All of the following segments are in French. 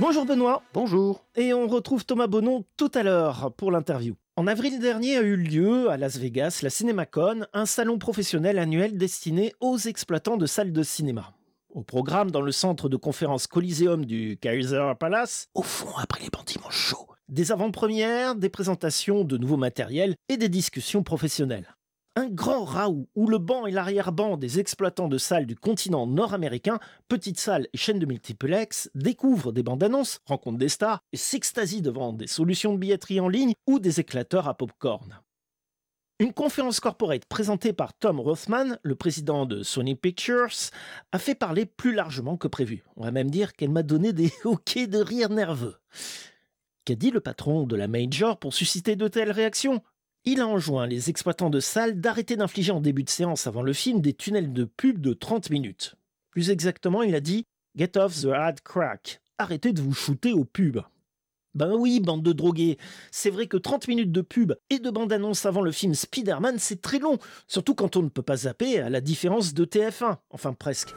Bonjour Benoît. Bonjour. Et on retrouve Thomas Bonnon tout à l'heure pour l'interview. En avril dernier a eu lieu à Las Vegas la CinemaCon, un salon professionnel annuel destiné aux exploitants de salles de cinéma. Au programme, dans le centre de conférence Coliseum du Caesars Palace, au fond après les bâtiments chauds, des avant-premières, des présentations de nouveaux matériels et des discussions professionnelles. Un grand raout où le banc et l'arrière-banc des exploitants de salles du continent nord-américain, petites salles et chaînes de multiplex, découvrent des bandes-annonces, rencontrent des stars et s'extasient devant des solutions de billetterie en ligne ou des éclateurs à pop-corn. Une conférence corporate présentée par Tom Rothman, le président de Sony Pictures, a fait parler plus largement que prévu. On va même dire qu'elle m'a donné des hoquets de rire nerveux. Qu'a dit le patron de la Major pour susciter de telles réactions ? Il a enjoint les exploitants de salles d'arrêter d'infliger en début de séance avant le film des tunnels de pub de 30 minutes. Plus exactement, il a dit « Get off the ad crack ». Arrêtez de vous shooter aux pubs. Ben oui, bande de drogués. C'est vrai que 30 minutes de pub et de bande-annonce avant le film Spider-Man, c'est très long. Surtout quand on ne peut pas zapper, à la différence de TF1. Enfin, presque.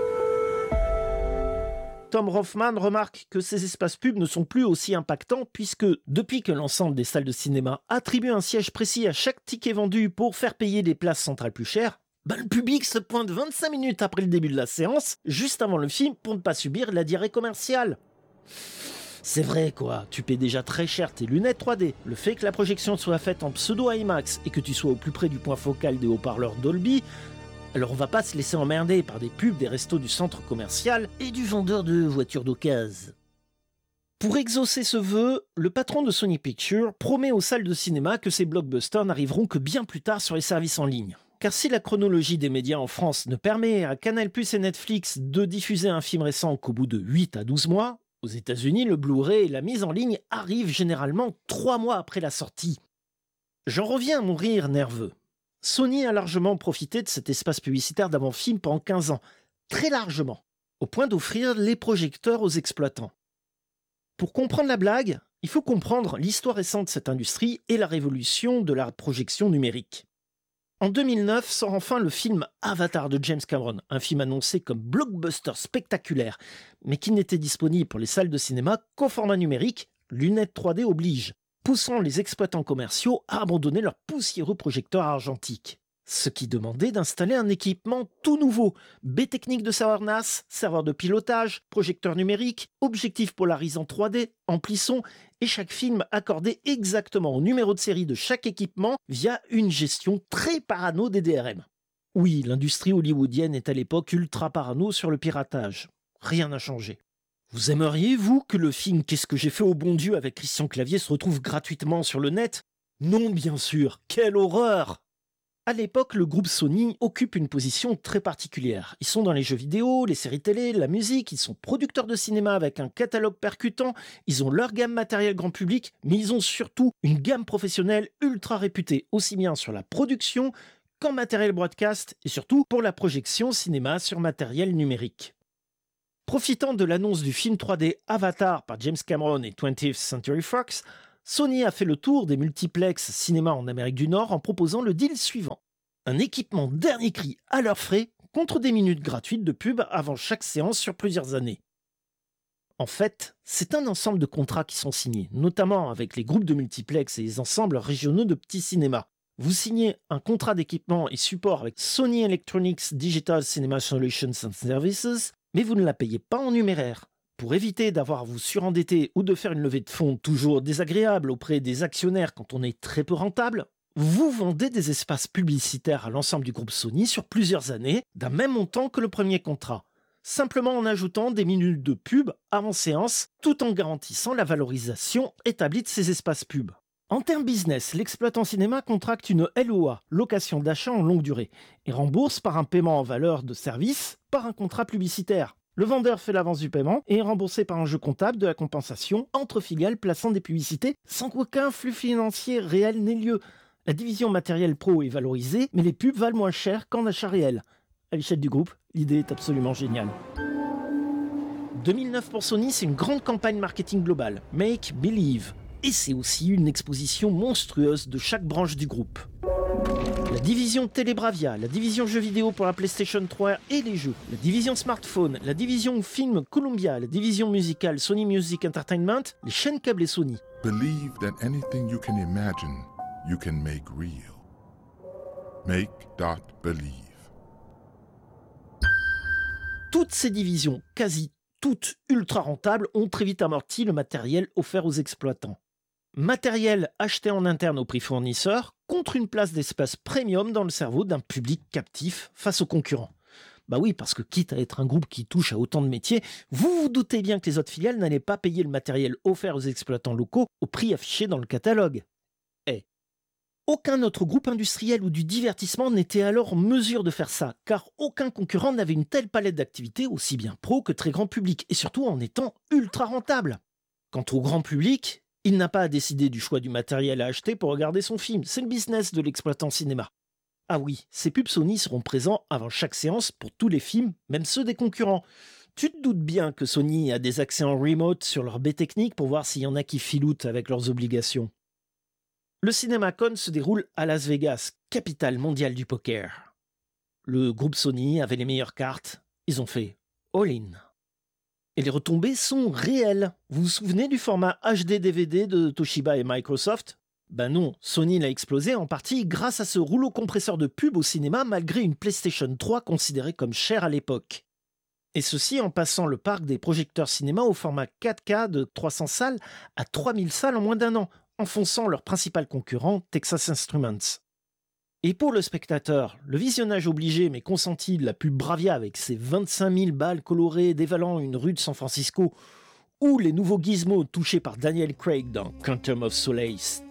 Tom Rothman remarque que ces espaces pubs ne sont plus aussi impactants puisque, depuis que l'ensemble des salles de cinéma attribue un siège précis à chaque ticket vendu pour faire payer des places centrales plus chères, le public se pointe 25 minutes après le début de la séance, juste avant le film, pour ne pas subir la diarrhée commerciale. C'est vrai quoi, tu paies déjà très cher tes lunettes 3D. Le fait que la projection soit faite en pseudo IMAX et que tu sois au plus près du point focal des haut-parleurs Dolby, alors on va pas se laisser emmerder par des pubs des restos du centre commercial et du vendeur de voitures d'occasion. Pour exaucer ce vœu, le patron de Sony Pictures promet aux salles de cinéma que ces blockbusters n'arriveront que bien plus tard sur les services en ligne. Car si la chronologie des médias en France ne permet à Canal+ et Netflix de diffuser un film récent qu'au bout de 8 à 12 mois, aux États-Unis, le Blu-ray et la mise en ligne arrivent généralement 3 mois après la sortie. J'en reviens à mon rire nerveux. Sony a largement profité de cet espace publicitaire d'avant-film pendant 15 ans, très largement, au point d'offrir les projecteurs aux exploitants. Pour comprendre la blague, il faut comprendre l'histoire récente de cette industrie et la révolution de la projection numérique. En 2009 sort enfin le film Avatar de James Cameron, un film annoncé comme blockbuster spectaculaire, mais qui n'était disponible pour les salles de cinéma qu'au format numérique, lunettes 3D oblige, poussant les exploitants commerciaux à abandonner leurs poussiéreux projecteurs argentiques. Ce qui demandait d'installer un équipement tout nouveau, baies techniques de serveur NAS, serveur de pilotage, projecteur numérique, objectif polarisant 3D, ampli son, et chaque film accordé exactement au numéro de série de chaque équipement via une gestion très parano des DRM. Oui, l'industrie hollywoodienne est à l'époque ultra parano sur le piratage. Rien n'a changé. Vous aimeriez, vous, que le film « Qu'est-ce que j'ai fait au bon Dieu » avec Christian Clavier se retrouve gratuitement sur le net ? Non, bien sûr. Quelle horreur ! À l'époque, le groupe Sony occupe une position très particulière. Ils sont dans les jeux vidéo, les séries télé, la musique, ils sont producteurs de cinéma avec un catalogue percutant, ils ont leur gamme matérielle grand public, mais ils ont surtout une gamme professionnelle ultra réputée, aussi bien sur la production qu'en matériel broadcast et surtout pour la projection cinéma sur matériel numérique. Profitant de l'annonce du film 3D Avatar par James Cameron et 20th Century Fox, Sony a fait le tour des multiplex cinéma en Amérique du Nord en proposant le deal suivant. Un équipement dernier cri à leurs frais contre des minutes gratuites de pub avant chaque séance sur plusieurs années. En fait, c'est un ensemble de contrats qui sont signés, notamment avec les groupes de multiplex et les ensembles régionaux de petits cinémas. Vous signez un contrat d'équipement et support avec Sony Electronics Digital Cinema Solutions and Services, mais vous ne la payez pas en numéraire. Pour éviter d'avoir à vous surendetter ou de faire une levée de fonds toujours désagréable auprès des actionnaires quand on est très peu rentable, vous vendez des espaces publicitaires à l'ensemble du groupe Sony sur plusieurs années, d'un même montant que le premier contrat, simplement en ajoutant des minutes de pub avant séance, tout en garantissant la valorisation établie de ces espaces pub. En termes business, l'exploitant cinéma contracte une LOA, location d'achat en longue durée, et rembourse par un paiement en valeur de service par un contrat publicitaire. Le vendeur fait l'avance du paiement et est remboursé par un jeu comptable de la compensation entre filiales plaçant des publicités sans qu'aucun flux financier réel n'ait lieu. La division matériel pro est valorisée, mais les pubs valent moins cher qu'en achat réel. À l'échelle du groupe, l'idée est absolument géniale. 2009 pour Sony, c'est une grande campagne marketing globale, Make Believe. Et c'est aussi une exposition monstrueuse de chaque branche du groupe. La division Telebravia, la division jeux vidéo pour la PlayStation 3 et les jeux, la division smartphone, la division film Columbia, la division musicale Sony Music Entertainment, les chaînes câblées Sony. Believe that anything you can imagine, you can make real. Make.believe. Toutes ces divisions, quasi toutes ultra rentables, ont très vite amorti le matériel offert aux exploitants. Matériel acheté en interne au prix fournisseur contre une place d'espace premium dans le cerveau d'un public captif face aux concurrents. Bah oui, parce que quitte à être un groupe qui touche à autant de métiers, vous vous doutez bien que les autres filiales n'allaient pas payer le matériel offert aux exploitants locaux au prix affiché dans le catalogue. Aucun autre groupe industriel ou du divertissement n'était alors en mesure de faire ça, car aucun concurrent n'avait une telle palette d'activités aussi bien pro que très grand public, et surtout en étant ultra rentable. Quant au grand public, il n'a pas à décider du choix du matériel à acheter pour regarder son film, c'est le business de l'exploitant cinéma. Ah oui, ces pubs Sony seront présents avant chaque séance pour tous les films, même ceux des concurrents. Tu te doutes bien que Sony a des accès en remote sur leur baie technique pour voir s'il y en a qui filoutent avec leurs obligations. Le CinemaCon se déroule à Las Vegas, capitale mondiale du poker. Le groupe Sony avait les meilleures cartes, ils ont fait all-in. Et les retombées sont réelles. Vous vous souvenez du format HD DVD de Toshiba et Microsoft ? Ben non, Sony l'a explosé en partie grâce à ce rouleau compresseur de pub au cinéma malgré une PlayStation 3 considérée comme chère à l'époque. Et ceci en passant le parc des projecteurs cinéma au format 4K de 300 salles à 3000 salles en moins d'un an, enfonçant leur principal concurrent, Texas Instruments. Et pour le spectateur, le visionnage obligé mais consenti de la pub Bravia avec ses 25 000 balles colorées dévalant une rue de San Francisco, ou les nouveaux gizmos touchés par Daniel Craig dans Quantum of Solace,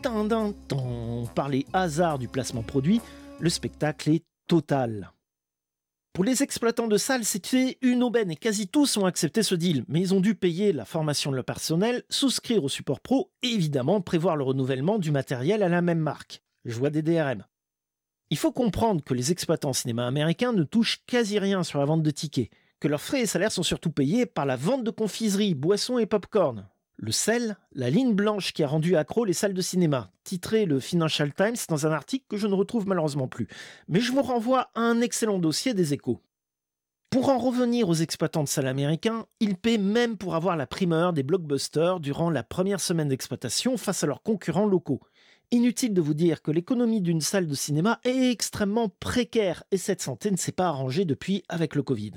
par les hasards du placement produit, le spectacle est total. Pour les exploitants de salles, c'était une aubaine et quasi tous ont accepté ce deal, mais ils ont dû payer la formation de leur personnel, souscrire au support pro et évidemment prévoir le renouvellement du matériel à la même marque. Je vois des DRM. Il faut comprendre que les exploitants cinéma américains ne touchent quasi rien sur la vente de tickets, que leurs frais et salaires sont surtout payés par la vente de confiseries, boissons et pop-corn. Le sel, la ligne blanche qui a rendu accro les salles de cinéma, titré le Financial Times dans un article que je ne retrouve malheureusement plus. Mais je vous renvoie à un excellent dossier des Échos. Pour en revenir aux exploitants de salles américains, ils paient même pour avoir la primeur des blockbusters durant la première semaine d'exploitation face à leurs concurrents locaux. Inutile de vous dire que l'économie d'une salle de cinéma est extrêmement précaire et cette santé ne s'est pas arrangée depuis avec le Covid.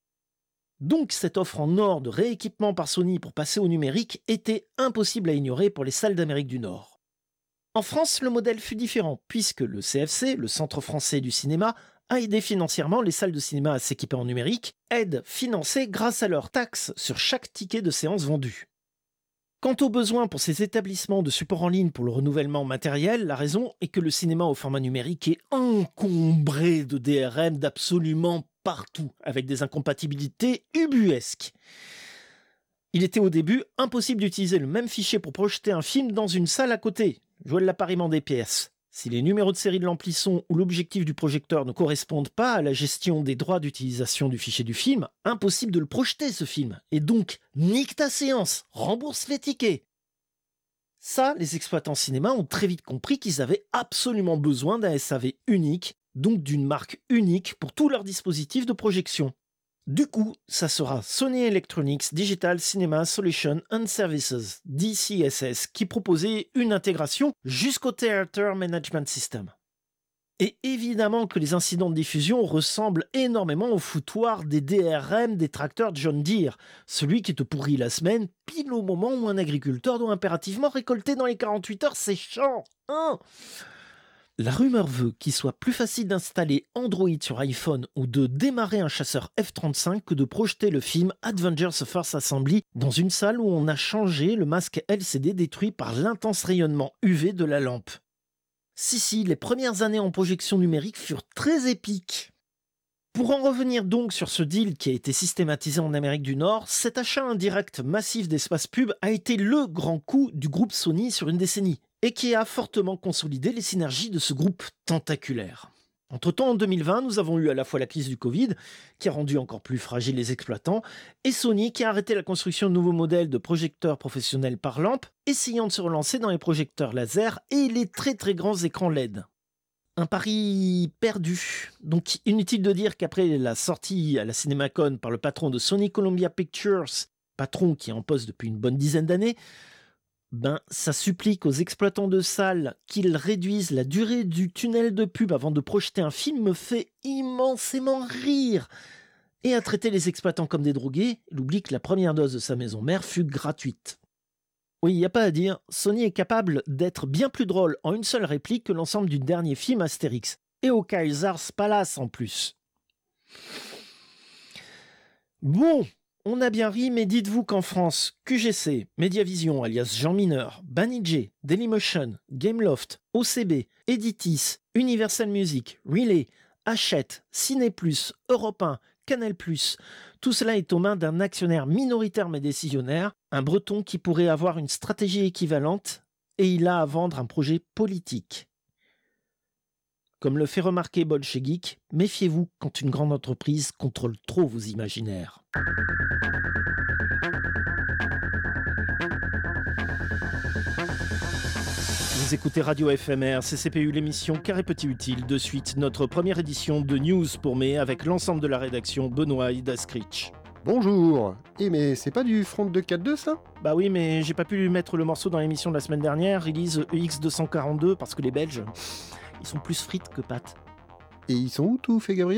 Donc cette offre en or de rééquipement par Sony pour passer au numérique était impossible à ignorer pour les salles d'Amérique du Nord. En France, le modèle fut différent puisque le CFC, le Centre français du cinéma, a aidé financièrement les salles de cinéma à s'équiper en numérique, aide financée grâce à leurs taxes sur chaque ticket de séance vendu. Quant aux besoins pour ces établissements de support en ligne pour le renouvellement matériel, la raison est que le cinéma au format numérique est encombré de DRM d'absolument partout, avec des incompatibilités ubuesques. Il était au début impossible d'utiliser le même fichier pour projeter un film dans une salle à côté. Joël l'appariement des pièces. Si les numéros de série de l'amplisson ou l'objectif du projecteur ne correspondent pas à la gestion des droits d'utilisation du fichier du film, impossible de le projeter ce film. Et donc, nique ta séance, rembourse les tickets. Ça, les exploitants cinéma ont très vite compris qu'ils avaient absolument besoin d'un SAV unique, donc d'une marque unique pour tous leurs dispositifs de projection. Du coup, ça sera Sony Electronics Digital Cinema Solutions and Services, DCSS, qui proposait une intégration jusqu'au Theater Management System. Et évidemment que les incidents de diffusion ressemblent énormément au foutoir des DRM des tracteurs John Deere, celui qui te pourrit la semaine pile au moment où un agriculteur doit impérativement récolter dans les 48 heures ses champs. La rumeur veut qu'il soit plus facile d'installer Android sur iPhone ou de démarrer un chasseur F-35 que de projeter le film Avengers First Assembly dans une salle où on a changé le masque LCD détruit par l'intense rayonnement UV de la lampe. Si, les premières années en projection numérique furent très épiques. Pour en revenir donc sur ce deal qui a été systématisé en Amérique du Nord, cet achat indirect massif d'espace pub a été le grand coup du groupe Sony sur une décennie et qui a fortement consolidé les synergies de ce groupe tentaculaire. Entre-temps, en 2020, nous avons eu à la fois la crise du Covid, qui a rendu encore plus fragiles les exploitants, et Sony qui a arrêté la construction de nouveaux modèles de projecteurs professionnels par lampe, essayant de se relancer dans les projecteurs laser et les très très grands écrans LED. Un pari perdu. Donc inutile de dire qu'après la sortie à la CinemaCon par le patron de Sony Columbia Pictures, patron qui est en poste depuis une bonne dizaine d'années, ça supplique aux exploitants de salles qu'ils réduisent la durée du tunnel de pub avant de projeter un film me fait immensément rire. Et à traiter les exploitants comme des drogués, il oublie que la première dose de sa maison mère fut gratuite. Oui, il n'y a pas à dire, Sony est capable d'être bien plus drôle en une seule réplique que l'ensemble du dernier film Astérix. Et au Caesar's Palace en plus. Bon, on a bien ri, mais dites-vous qu'en France, QGC, Mediavision alias Jean Mineur, Banijay, Dailymotion, Gameloft, OCB, Editis, Universal Music, Relay, Hachette, Ciné+, Europe 1, Canal+, tout cela est aux mains d'un actionnaire minoritaire mais décisionnaire, un breton qui pourrait avoir une stratégie équivalente, et il a à vendre un projet politique. Comme le fait remarquer Bolchegeek, méfiez-vous quand une grande entreprise contrôle trop vos imaginaires. Vous écoutez Radio FMR, CCPU, l'émission Carré Petit Utile. De suite, notre première édition de News pour mai avec l'ensemble de la rédaction, Benoît et Daskrich. Bonjour. Mais c'est pas du Front 242 ça ? Bah oui, mais j'ai pas pu mettre le morceau dans l'émission de la semaine dernière, release EX242, parce que les Belges, ils sont plus frites que pâtes. Et ils sont où tout fait Gabriel ?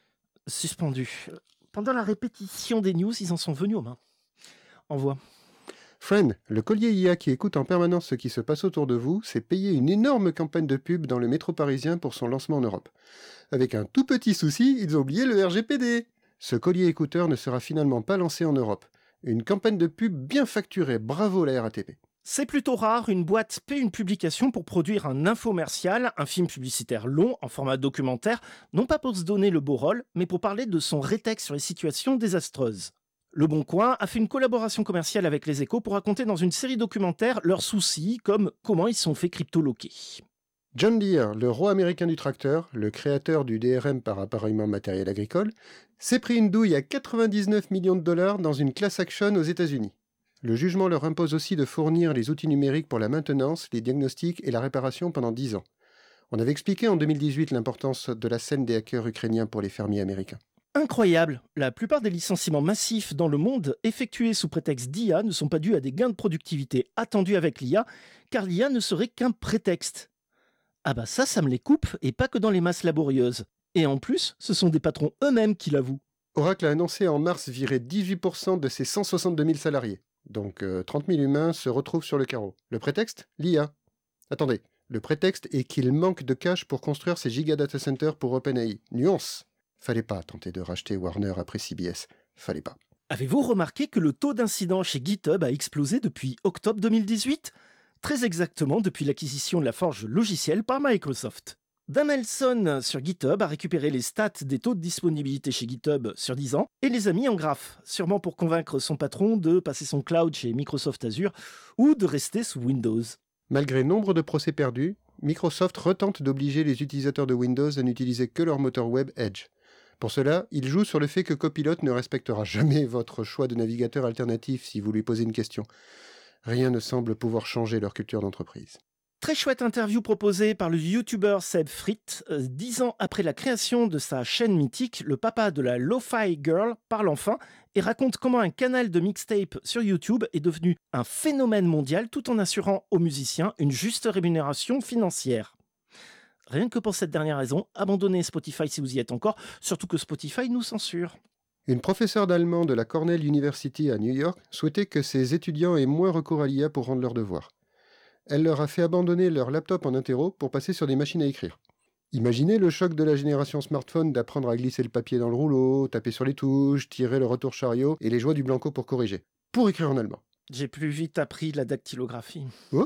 Suspendus. Pendant la répétition des news, ils en sont venus aux mains. Envoie. Friend, le collier IA qui écoute en permanence ce qui se passe autour de vous, s'est payé une énorme campagne de pub dans le métro parisien pour son lancement en Europe. Avec un tout petit souci, ils ont oublié le RGPD. Ce collier écouteur ne sera finalement pas lancé en Europe. Une campagne de pub bien facturée, bravo la RATP. C'est plutôt rare, une boîte paie une publication pour produire un infomercial, un film publicitaire long, en format documentaire, non pas pour se donner le beau rôle, mais pour parler de son rétexte sur les situations désastreuses. Le Bon Coin a fait une collaboration commerciale avec Les Échos pour raconter dans une série documentaire leurs soucis, comme comment ils sont fait crypto-loquer. John Deere, le roi américain du tracteur, le créateur du DRM par appareillement matériel agricole, s'est pris une douille à 99 millions de dollars dans une class action aux États-Unis. Le jugement leur impose aussi de fournir les outils numériques pour la maintenance, les diagnostics et la réparation pendant 10 ans. On avait expliqué en 2018 l'importance de la scène des hackers ukrainiens pour les fermiers américains. Incroyable, la plupart des licenciements massifs dans le monde effectués sous prétexte d'IA ne sont pas dus à des gains de productivité attendus avec l'IA, car l'IA ne serait qu'un prétexte. Ah bah ça me les coupe, et pas que dans les masses laborieuses. Et en plus, ce sont des patrons eux-mêmes qui l'avouent. Oracle a annoncé en mars virer 18% de ses 162 000 salariés. Donc 30 000 humains se retrouvent sur le carreau. Le prétexte ? L'IA. Attendez, le prétexte est qu'il manque de cash pour construire ces giga data centers pour OpenAI. Nuance. Fallait pas tenter de racheter Warner après CBS. Fallait pas. Avez-vous remarqué que le taux d'incident chez GitHub a explosé depuis octobre 2018 ? Très exactement depuis l'acquisition de la forge logicielle par Microsoft. Dan Elson sur GitHub a récupéré les stats des taux de disponibilité chez GitHub sur 10 ans et les a mis en graphe, sûrement pour convaincre son patron de passer son cloud chez Microsoft Azure ou de rester sous Windows. Malgré nombre de procès perdus, Microsoft retente d'obliger les utilisateurs de Windows à n'utiliser que leur moteur web Edge. Pour cela, il joue sur le fait que Copilot ne respectera jamais votre choix de navigateur alternatif si vous lui posez une question. Rien ne semble pouvoir changer leur culture d'entreprise. Très chouette interview proposée par le youtubeur Seb Frit. 10 ans après la création de sa chaîne mythique, le papa de la Lo-Fi Girl parle enfin et raconte comment un canal de mixtape sur YouTube est devenu un phénomène mondial tout en assurant aux musiciens une juste rémunération financière. Rien que pour cette dernière raison, abandonnez Spotify si vous y êtes encore, surtout que Spotify nous censure. Une professeure d'allemand de la Cornell University à New York souhaitait que ses étudiants aient moins recours à l'IA pour rendre leurs devoirs. Elle leur a fait abandonner leur laptop en interro pour passer sur des machines à écrire. Imaginez le choc de la génération smartphone d'apprendre à glisser le papier dans le rouleau, taper sur les touches, tirer le retour chariot et les joies du blanco pour corriger. Pour écrire en allemand. J'ai plus vite appris la dactylographie. Oh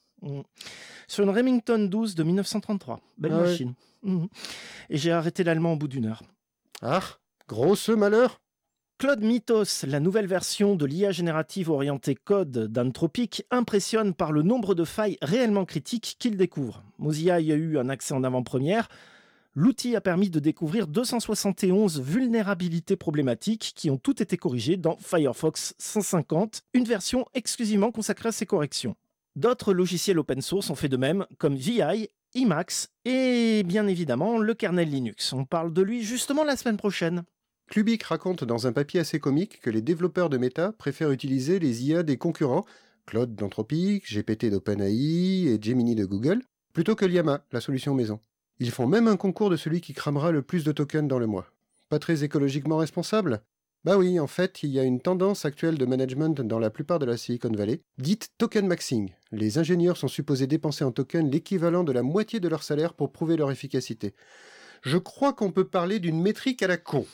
Sur une Remington 12 de 1933. Belle machine. Ouais. Et j'ai arrêté l'allemand au bout d'1 heure. Ah, grosse malheur. Claude Mythos, la nouvelle version de l'IA générative orientée code d'Anthropic, impressionne par le nombre de failles réellement critiques qu'il découvre. Mozilla y a eu un accès en avant-première. L'outil a permis de découvrir 271 vulnérabilités problématiques qui ont toutes été corrigées dans Firefox 150, une version exclusivement consacrée à ces corrections. D'autres logiciels open source ont fait de même, comme VI Emacs et bien évidemment le kernel Linux. On parle de lui justement la semaine prochaine. Klubik raconte dans un papier assez comique que les développeurs de Meta préfèrent utiliser les IA des concurrents, Claude d'Anthropic, GPT d'OpenAI et Gemini de Google, plutôt que Llama, la solution maison. Ils font même un concours de celui qui cramera le plus de tokens dans le mois. Pas très écologiquement responsable ? Bah oui, en fait, il y a une tendance actuelle de management dans la plupart de la Silicon Valley, dite token maxing. Les ingénieurs sont supposés dépenser en tokens l'équivalent de la moitié de leur salaire pour prouver leur efficacité. Je crois qu'on peut parler d'une métrique à la con.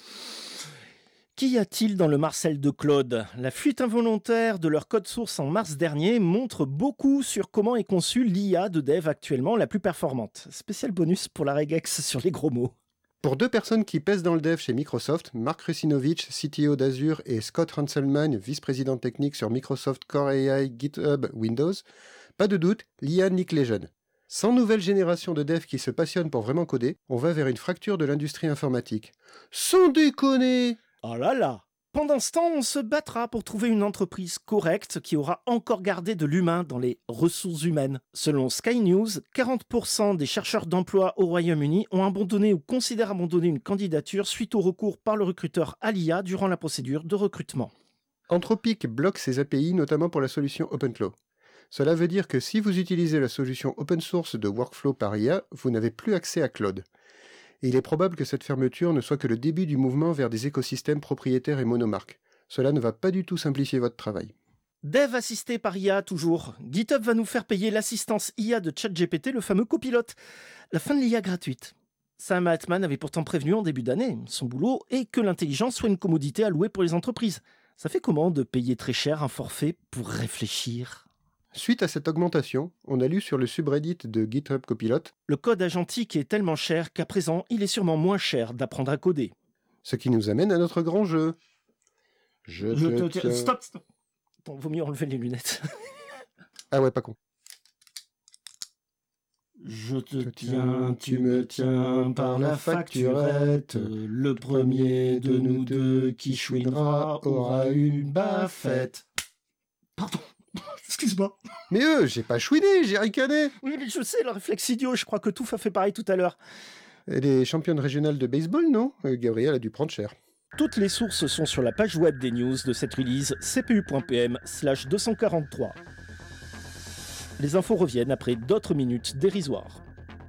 Qu'y a-t-il dans le Marcel de Claude ? La fuite involontaire de leur code source en mars dernier montre beaucoup sur comment est conçue l'IA de dev actuellement la plus performante. Spécial bonus pour la regex sur les gros mots. Pour 2 personnes qui pèsent dans le dev chez Microsoft, Mark Russinovich, CTO d'Azure, et Scott Hanselman, vice-président technique sur Microsoft Core AI, GitHub, Windows, pas de doute, l'IA nique les jeunes. Sans nouvelle génération de devs qui se passionnent pour vraiment coder, on va vers une fracture de l'industrie informatique. Sans déconner ! Oh là là ! Pendant ce temps, on se battra pour trouver une entreprise correcte qui aura encore gardé de l'humain dans les ressources humaines. Selon Sky News, 40% des chercheurs d'emploi au Royaume-Uni ont abandonné ou considèrent abandonner une candidature suite au recours par le recruteur à l'IA durant la procédure de recrutement. Anthropic bloque ses API notamment pour la solution OpenFlow. Cela veut dire que si vous utilisez la solution open source de Workflow par IA, vous n'avez plus accès à Claude. Et il est probable que cette fermeture ne soit que le début du mouvement vers des écosystèmes propriétaires et monomarques. Cela ne va pas du tout simplifier votre travail. Dev assisté par IA toujours. GitHub va nous faire payer l'assistance IA de ChatGPT, le fameux copilote. La fin de l'IA gratuite. Sam Altman avait pourtant prévenu en début d'année. Son boulot est que l'intelligence soit une commodité allouée pour les entreprises. Ça fait comment de payer très cher un forfait pour réfléchir ? Suite à cette augmentation, on a lu sur le subreddit de GitHub Copilot « Le code agentique est tellement cher qu'à présent, il est sûrement moins cher d'apprendre à coder. » Ce qui nous amène à notre grand jeu. Stop. Bon, vaut mieux enlever les lunettes. Ah ouais, pas con. Je te tiens, tu me tiens par la facturette. Le premier de nous deux qui chouinera aura une baffette. Pardon. Excuse-moi. Mais j'ai pas chouiné, j'ai ricané. Oui, mais je sais, le réflexe idiot, je crois que Touf a fait pareil tout à l'heure. Elle est championne régionale de baseball, non ? Gabriel a dû prendre cher. Toutes les sources sont sur la page web des news de cette release, cpu.pm/243. Les infos reviennent après d'autres minutes dérisoires.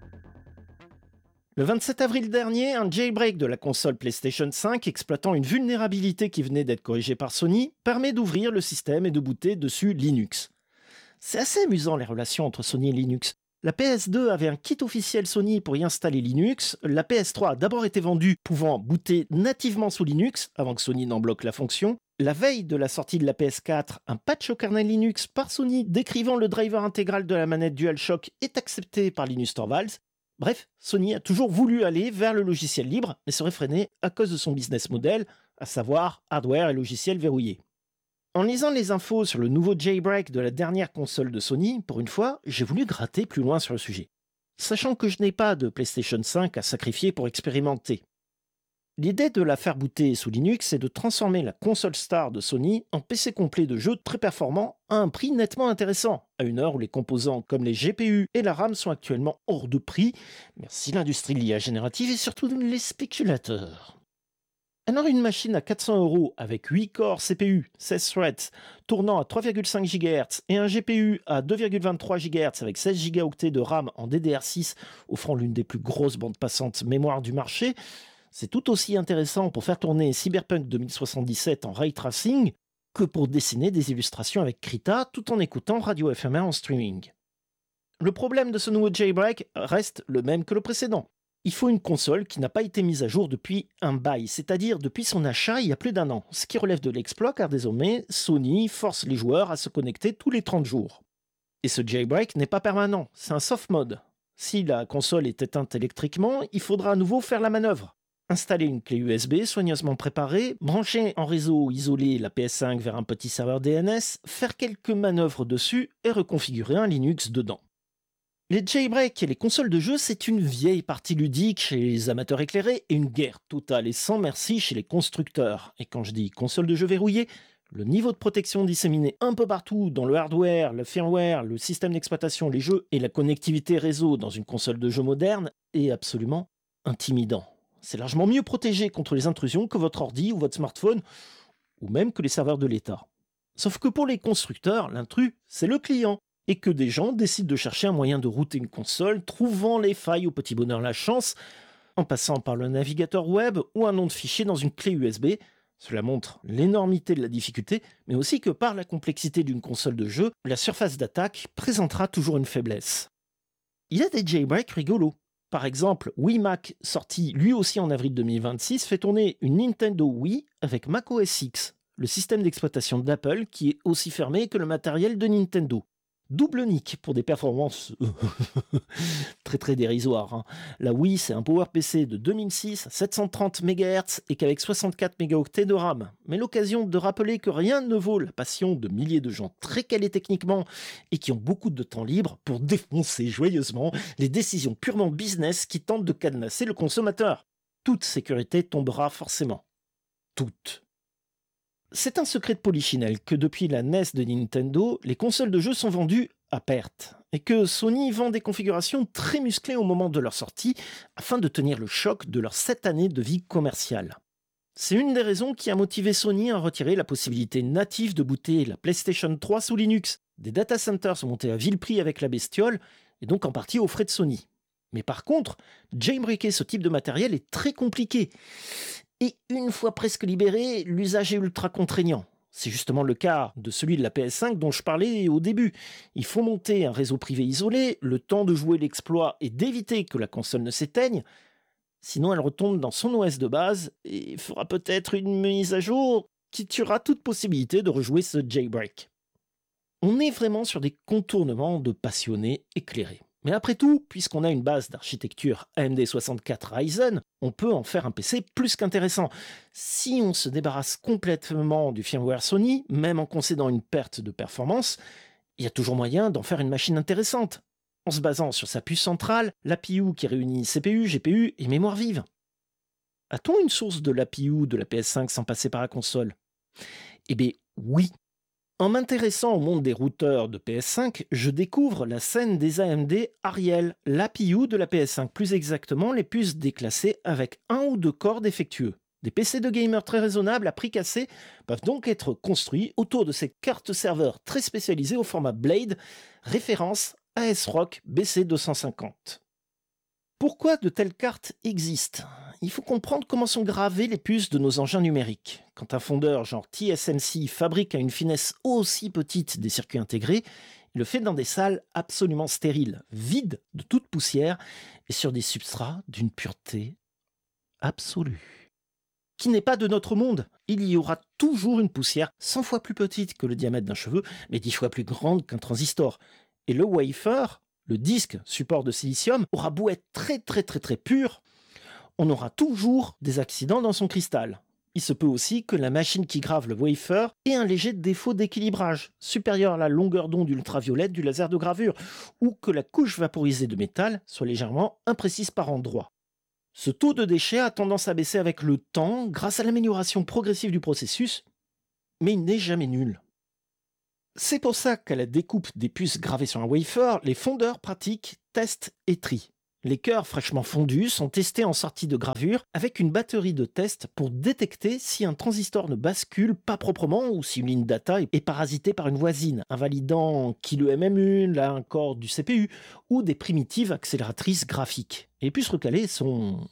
Le 27 avril dernier, un jailbreak de la console PlayStation 5 exploitant une vulnérabilité qui venait d'être corrigée par Sony permet d'ouvrir le système et de booter dessus Linux. C'est assez amusant les relations entre Sony et Linux. La PS2 avait un kit officiel Sony pour y installer Linux, la PS3 a d'abord été vendue pouvant booter nativement sous Linux avant que Sony n'en bloque la fonction. La veille de la sortie de la PS4, un patch au kernel Linux par Sony décrivant le driver intégral de la manette DualShock est accepté par Linus Torvalds. Bref, Sony a toujours voulu aller vers le logiciel libre, mais serait freiné à cause de son business model, à savoir hardware et logiciel verrouillé. En lisant les infos sur le nouveau jailbreak de la dernière console de Sony, pour une fois, j'ai voulu gratter plus loin sur le sujet. Sachant que je n'ai pas de PlayStation 5 à sacrifier pour expérimenter. L'idée de la faire booter sous Linux est de transformer la console star de Sony en PC complet de jeux très performants à un prix nettement intéressant, à une heure où les composants comme les GPU et la RAM sont actuellement hors de prix, merci l'industrie de l'IA générative et surtout les spéculateurs. Alors une machine à 400 € avec 8 corps CPU, 16 threads, tournant à 3,5 GHz et un GPU à 2,23 GHz avec 16 Go de RAM en DDR6 offrant l'une des plus grosses bandes passantes mémoire du marché, c'est tout aussi intéressant pour faire tourner Cyberpunk 2077 en ray tracing que pour dessiner des illustrations avec Krita tout en écoutant Radio FMR en streaming. Le problème de ce nouveau jailbreak reste le même que le précédent. Il faut une console qui n'a pas été mise à jour depuis un bail, c'est-à-dire depuis son achat il y a plus d'1 an, ce qui relève de l'exploit car désormais Sony force les joueurs à se connecter tous les 30 jours. Et ce jailbreak n'est pas permanent, c'est un soft mode. Si la console est éteinte électriquement, il faudra à nouveau faire la manœuvre. Installer une clé USB soigneusement préparée, brancher en réseau isolé la PS5 vers un petit serveur DNS, faire quelques manœuvres dessus et reconfigurer un Linux dedans. Les jailbreaks et les consoles de jeux, c'est une vieille partie ludique chez les amateurs éclairés et une guerre totale et sans merci chez les constructeurs. Et quand je dis console de jeux verrouillée, Le niveau de protection disséminé un peu partout dans le hardware, le firmware, le système d'exploitation, les jeux et la connectivité réseau dans une console de jeu moderne est absolument intimidant. C'est largement mieux protégé contre les intrusions que votre ordi ou votre smartphone, ou même que les serveurs de l'État. Sauf que pour les constructeurs, l'intrus, c'est le client, et que des gens décident de chercher un moyen de router une console, trouvant les failles au petit bonheur la chance, en passant par le navigateur web ou un nom de fichier dans une clé USB. Cela montre l'énormité de la difficulté, mais aussi que par la complexité d'une console de jeu, la surface d'attaque présentera toujours une faiblesse. Il y a des jailbreaks rigolos. Par exemple, WiiMac, sorti lui aussi en avril 2026, fait tourner une Nintendo Wii avec macOS X, le système d'exploitation d'Apple qui est aussi fermé que le matériel de Nintendo. Double nick pour des performances très très dérisoires. Hein. La Wii, c'est un PowerPC de 2006 à 730 MHz et qu'avec 64 mégaoctets de RAM. Mais l'occasion de rappeler que rien ne vaut la passion de milliers de gens très calés techniquement et qui ont beaucoup de temps libre pour défoncer joyeusement les décisions purement business qui tentent de cadenasser le consommateur. Toute sécurité tombera forcément. Toute. C'est un secret de polichinelle que depuis la NES de Nintendo, les consoles de jeux sont vendues à perte et que Sony vend des configurations très musclées au moment de leur sortie afin de tenir le choc de leurs 7 années de vie commerciale. C'est une des raisons qui a motivé Sony à retirer la possibilité native de booter la PlayStation 3 sous Linux. Des data centers sont montés à vil prix avec la bestiole et donc en partie aux frais de Sony. Mais par contre, jailbreaker ce type de matériel est très compliqué. Et une fois presque libéré, l'usage est ultra contraignant. C'est justement le cas de celui de la PS5 dont je parlais au début. Il faut monter un réseau privé isolé, le temps de jouer l'exploit et d'éviter que la console ne s'éteigne. Sinon, elle retombe dans son OS de base et fera peut-être une mise à jour qui tuera toute possibilité de rejouer ce jailbreak. On est vraiment sur des contournements de passionnés éclairés. Mais après tout, puisqu'on a une base d'architecture AMD 64 Ryzen, on peut en faire un PC plus qu'intéressant. Si on se débarrasse complètement du firmware Sony, même en concédant une perte de performance, il y a toujours moyen d'en faire une machine intéressante, en se basant sur sa puce centrale, l'APU qui réunit CPU, GPU et mémoire vive. A-t-on une source de l'APU de la PS5 sans passer par la console ? Eh bien oui. En m'intéressant au monde des routeurs de PS5, je découvre la scène des AMD Ariel, l'APU de la PS5, plus exactement les puces déclassées avec 1 ou 2 corps défectueux. Des PC de gamers très raisonnables à prix cassé peuvent donc être construits autour de ces cartes serveurs très spécialisées au format Blade, référence ASRock BC250. Pourquoi de telles cartes existent ? Il faut comprendre comment sont gravées les puces de nos engins numériques. Quand un fondeur genre TSMC fabrique à une finesse aussi petite des circuits intégrés, il le fait dans des salles absolument stériles, vides de toute poussière et sur des substrats d'une pureté absolue. Qui n'est pas de notre monde. Il y aura toujours une poussière 100 fois plus petite que le diamètre d'un cheveu, mais 10 fois plus grande qu'un transistor. Et le wafer, le disque support de silicium, aura beau être très pur, on aura toujours des accidents dans son cristal. Il se peut aussi que la machine qui grave le wafer ait un léger défaut d'équilibrage, supérieur à la longueur d'onde ultraviolette du laser de gravure, ou que la couche vaporisée de métal soit légèrement imprécise par endroits. Ce taux de déchets a tendance à baisser avec le temps grâce à l'amélioration progressive du processus, mais il n'est jamais nul. C'est pour ça qu'à la découpe des puces gravées sur un wafer, les fondeurs pratiquent test et tri. Les cœurs fraîchement fondus sont testés en sortie de gravure avec une batterie de tests pour détecter si un transistor ne bascule pas proprement ou si une ligne data est parasitée par une voisine, invalidant le MMU, un corps du CPU ou des primitives accélératrices graphiques. Les puces recalées sont...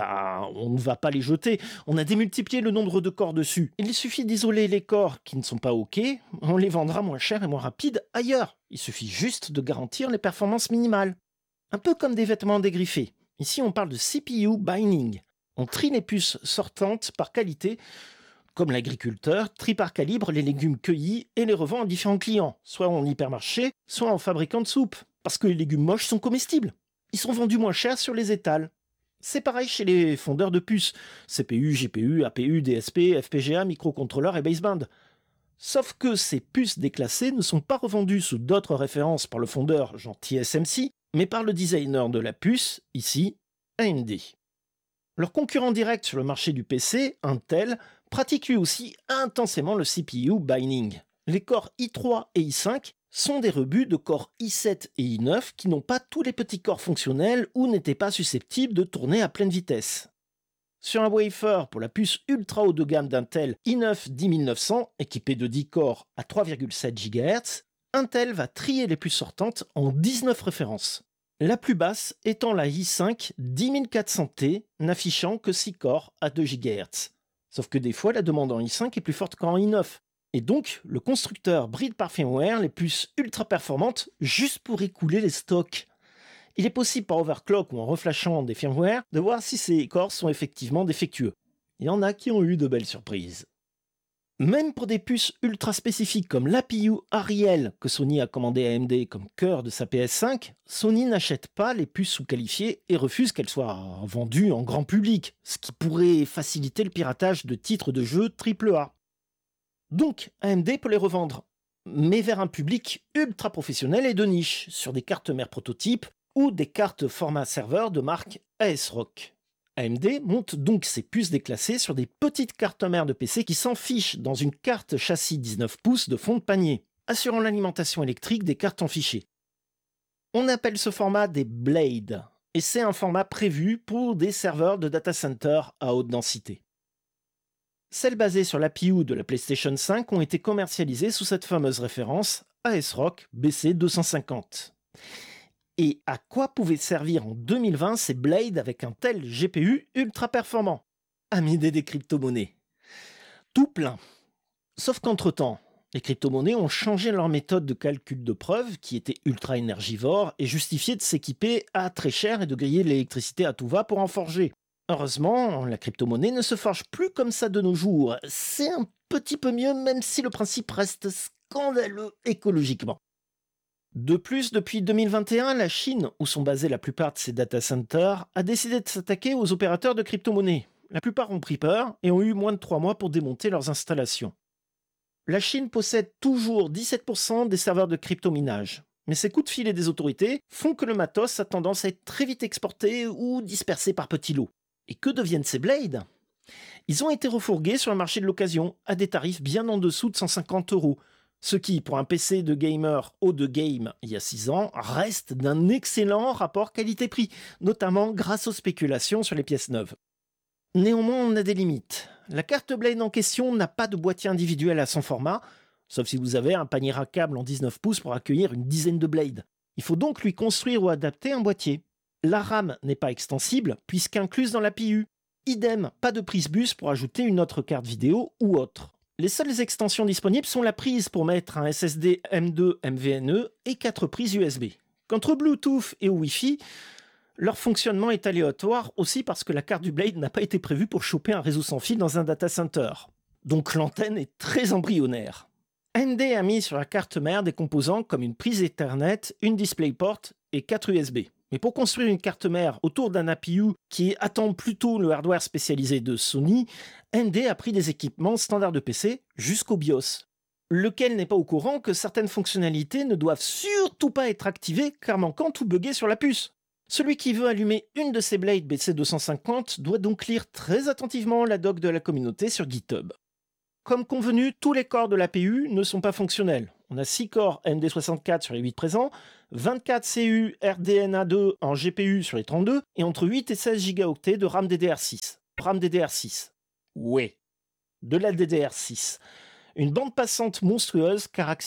on ne va pas les jeter, on a démultiplié le nombre de corps dessus. Il suffit d'isoler les corps qui ne sont pas OK, on les vendra moins cher et moins rapide ailleurs. Il suffit juste de garantir les performances minimales. Un peu comme des vêtements dégriffés. Ici, on parle de CPU binding. On trie les puces sortantes par qualité, comme l'agriculteur trie par calibre les légumes cueillis et les revend à différents clients, soit en hypermarché, soit en fabricant de soupe. Parce que les légumes moches sont comestibles. Ils sont vendus moins cher sur les étals. C'est pareil chez les fondeurs de puces, CPU, GPU, APU, DSP, FPGA, microcontrôleur et baseband. Sauf que ces puces déclassées ne sont pas revendues sous d'autres références par le fondeur, genre TSMC, mais par le designer de la puce, ici, AMD. Leur concurrent direct sur le marché du PC, Intel, pratique lui aussi intensément le CPU binding. Les corps i3 et i5 sont des rebuts de corps i7 et i9 qui n'ont pas tous les petits corps fonctionnels ou n'étaient pas susceptibles de tourner à pleine vitesse. Sur un wafer pour la puce ultra haut de gamme d'Intel i9 10900, équipé de 10 corps à 3,7 GHz, Intel va trier les puces sortantes en 19 références. La plus basse étant la i5 10400T, n'affichant que 6 corps à 2 GHz. Sauf que des fois, la demande en i5 est plus forte qu'en i9. Et donc, le constructeur bride par firmware les puces ultra performantes juste pour écouler les stocks. Il est possible par overclock ou en reflashant des firmware de voir si ces corps sont effectivement défectueux. Il y en a qui ont eu de belles surprises. Même pour des puces ultra spécifiques comme l'APU Ariel que Sony a commandé à AMD comme cœur de sa PS5, Sony n'achète pas les puces sous-qualifiées et refuse qu'elles soient vendues en grand public, ce qui pourrait faciliter le piratage de titres de jeux AAA. Donc AMD peut les revendre, mais vers un public ultra professionnel et de niche, sur des cartes mères prototypes ou des cartes format serveur de marque ASRock. AMD monte donc ses puces déclassées sur des petites cartes mères de PC qui s'en fichent dans une carte châssis 19 pouces de fond de panier, assurant l'alimentation électrique des cartes en fichier. On appelle ce format des Blade, et c'est un format prévu pour des serveurs de data center à haute densité. Celles basées sur l'APU de la PlayStation 5 ont été commercialisées sous cette fameuse référence ASRock BC250. Et à quoi pouvaient servir en 2020 ces Blade avec un tel GPU ultra performant? À m'aider des crypto-monnaies. Tout plein. Sauf qu'entre-temps, les crypto-monnaies ont changé leur méthode de calcul de preuve, qui était ultra énergivore, et justifiait de s'équiper à très cher et de griller de l'électricité à tout va pour en forger. Heureusement, la crypto-monnaie ne se forge plus comme ça de nos jours. C'est un petit peu mieux, même si le principe reste scandaleux écologiquement. De plus, depuis 2021, la Chine, où sont basés la plupart de ces data centers, a décidé de s'attaquer aux opérateurs de crypto-monnaies. La plupart ont pris peur et ont eu moins de 3 mois pour démonter leurs installations. La Chine possède toujours 17% des serveurs de crypto-minage. Mais ces coups de filet des autorités font que le matos a tendance à être très vite exporté ou dispersé par petits lots. Et que deviennent ces Blades? Ils ont été refourgués sur le marché de l'occasion à des tarifs bien en dessous de 150 €, ce qui, pour un PC de gamer haut de game il y a 6 ans, reste d'un excellent rapport qualité-prix, notamment grâce aux spéculations sur les pièces neuves. Néanmoins, on a des limites. La carte Blade en question n'a pas de boîtier individuel à son format, sauf si vous avez un panier rackable en 19 pouces pour accueillir une dizaine de Blades. Il faut donc lui construire ou adapter un boîtier. La RAM n'est pas extensible, puisqu'incluse dans l'APU. Idem, pas de prise bus pour ajouter une autre carte vidéo ou autre. Les seules extensions disponibles sont la prise pour mettre un SSD M2 MVNE et 4 prises USB. Qu'entre Bluetooth et Wi-Fi, leur fonctionnement est aléatoire aussi parce que la carte du Blade n'a pas été prévue pour choper un réseau sans fil dans un data center. Donc l'antenne est très embryonnaire. AMD a mis sur la carte mère des composants comme une prise Ethernet, une DisplayPort et 4 USB. Mais pour construire une carte mère autour d'un APU qui attend plutôt le hardware spécialisé de Sony, AMD a pris des équipements standards de PC jusqu'au BIOS, lequel n'est pas au courant que certaines fonctionnalités ne doivent surtout pas être activées car manquant ou buggées sur la puce. Celui qui veut allumer une de ces Blade BC250 doit donc lire très attentivement la doc de la communauté sur GitHub. Comme convenu, tous les corps de l'APU ne sont pas fonctionnels. On a 6 corps AMD 64 sur les 8 présents, 24 CU RDNA2 en GPU sur les 32, et entre 8 et 16 Go de RAM DDR6. RAM DDR6. Ouais. De la DDR6. Une bande passante monstrueuse car